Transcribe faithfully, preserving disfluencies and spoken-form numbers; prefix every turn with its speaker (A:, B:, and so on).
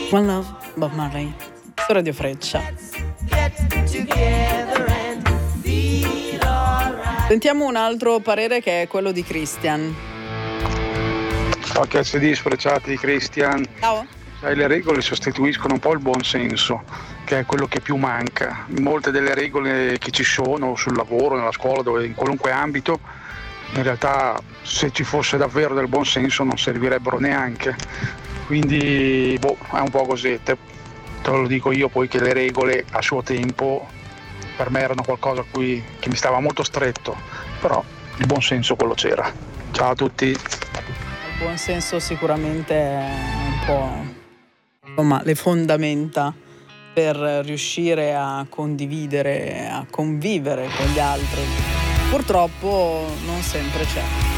A: One Love, Bob Marley, su Radio Freccia. Sentiamo un altro parere che è quello di Christian.
B: Ciao H C D sfrecciati, Christian.
A: Ciao.
B: Sai, le regole sostituiscono un po' il buon senso, che è quello che più manca. Molte delle regole che ci sono sul lavoro, nella scuola, dove in qualunque ambito, in realtà se ci fosse davvero del buon senso non servirebbero neanche. Quindi boh, è un po' così, te, te lo dico io poi che le regole a suo tempo per me erano qualcosa a cui, che mi stava molto stretto, però il buon senso quello c'era. Ciao a tutti.
A: Il buon senso sicuramente è un po', insomma, le fondamenta per riuscire a condividere, a convivere con gli altri. Purtroppo non sempre c'è.